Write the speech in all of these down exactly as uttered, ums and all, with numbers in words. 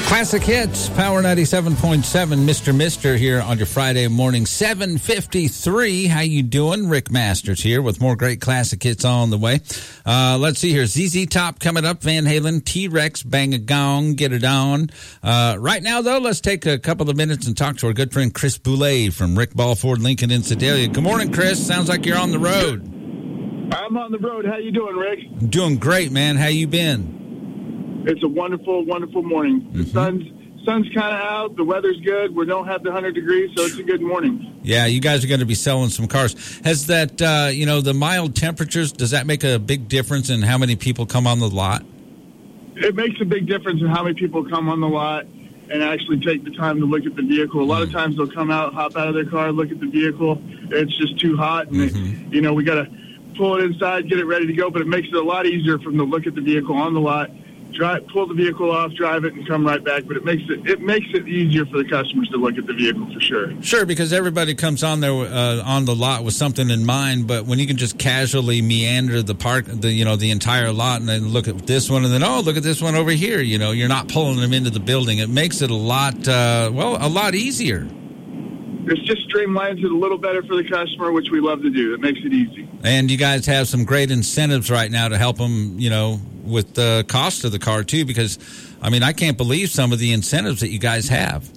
Classic Hits, Power ninety-seven point seven, Mister Mister here on your Friday morning, seven fifty-three. How you doing? Rick Masters here with more great classic hits on the way. Uh, let's see here. Z Z Top coming up, Van Halen, T-Rex, Bang a Gong, Get It On. Uh, right now, though, let's take a couple of minutes and talk to our good friend Chris Boulay from Rick Ball Ford Lincoln in Sedalia. Good morning, Chris. Sounds like you're on the road. I'm on the road. How you doing, Rick? Doing great, man. How you been? It's a wonderful, wonderful morning. The mm-hmm. sun's sun's kind of out. The weather's good. We don't have the one hundred degrees, so it's a good morning. Yeah, you guys are going to be selling some cars. Has that, uh, you know, the mild temperatures, does that make a big difference in how many people come on the lot? It makes a big difference in how many people come on the lot and actually take the time to look at the vehicle. A lot mm-hmm. of times they'll come out, hop out of their car, look at the vehicle. It's just too hot, and mm-hmm. it, you know, we got to pull it inside, get it ready to go. But it makes it a lot easier from the look at the vehicle on the lot. Drive, pull the vehicle off, drive it, and come right back. But it makes it it makes it easier for the customers to look at the vehicle for sure. Sure, because everybody comes on there uh, on the lot with something in mind. But when you can just casually meander the park, the you know the entire lot, and then look at this one, and then oh look at this one over here. You know, you're not pulling them into the building. It makes it a lot uh, well a lot easier. It just streamlines it a little better for the customer, which we love to do. It makes it easy. And you guys have some great incentives right now to help them, you know, with the cost of the car, too, because, I mean, I can't believe some of the incentives that you guys have.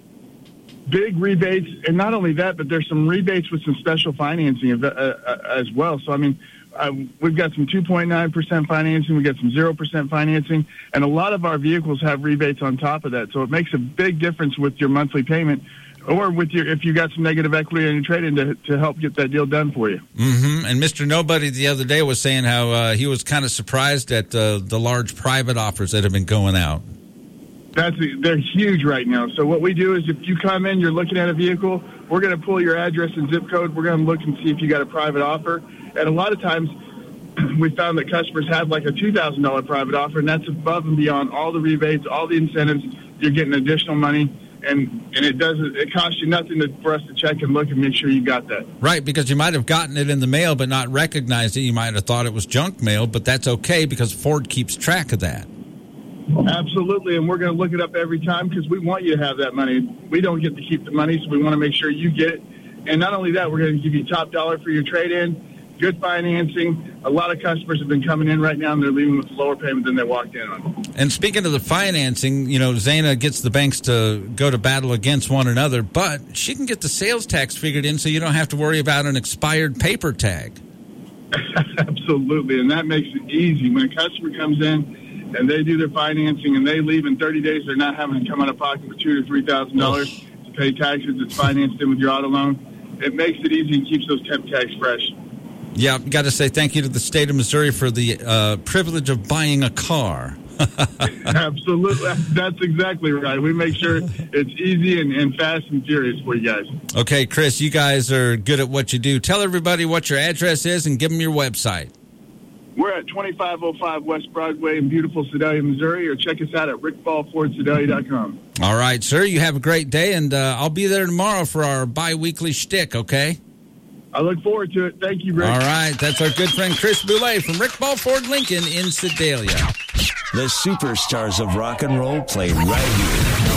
Big rebates, and not only that, but there's some rebates with some special financing as well. So, I mean, uh, we've got some two point nine percent financing. We've got some zero percent financing, and a lot of our vehicles have rebates on top of that. So it makes a big difference with your monthly payment, or with your if you got some negative equity on your trade-in to, to help get that deal done for you. Mm-hmm. And Mister Nobody the other day was saying how uh, he was kind of surprised at uh, the large private offers that have been going out. That's they're huge right now. So what we do is if you come in, you're looking at a vehicle, we're going to pull your address and zip code. We're going to look and see if you got a private offer. And a lot of times we found that customers have like a two thousand dollars private offer, and that's above and beyond all the rebates, all the incentives. You're getting additional money. And and it doesn't it costs you nothing to, for us to check and look and make sure you got that. Right, because you might have gotten it in the mail but not recognized it. You might have thought it was junk mail, but that's okay because Ford keeps track of that. Absolutely, and we're going to look it up every time because we want you to have that money. We don't get to keep the money, so we want to make sure you get it. And not only that, we're going to give you top dollar for your trade-in, good financing. A lot of customers have been coming in right now, and they're leaving with a lower payment than they walked in on. And speaking of the financing, you know, Zana gets the banks to go to battle against one another, but she can get the sales tax figured in so you don't have to worry about an expired paper tag. Absolutely, and that makes it easy. When a customer comes in and they do their financing and they leave in thirty days, they're not having to come out of pocket for two thousand dollars to three thousand dollars to pay taxes. It's financed in with your auto loan. It makes it easy and keeps those temp tags fresh. Yeah, got to say thank you to the state of Missouri for the uh, privilege of buying a car. Absolutely. That's exactly right. We make sure it's easy and, and fast and furious for you guys. Okay, Chris, you guys are good at what you do. Tell everybody what your address is and give them your website. We're at twenty-five oh five West Broadway in beautiful Sedalia, Missouri, or check us out at rick ball ford sedalia dot com. All right, sir. You have a great day, and uh, I'll be there tomorrow for our bi-weekly shtick, okay? I look forward to it. Thank you, Rick. All right. That's our good friend Chris Boulay from Rick Ball Ford Lincoln in Sedalia. The superstars of rock and roll play right here.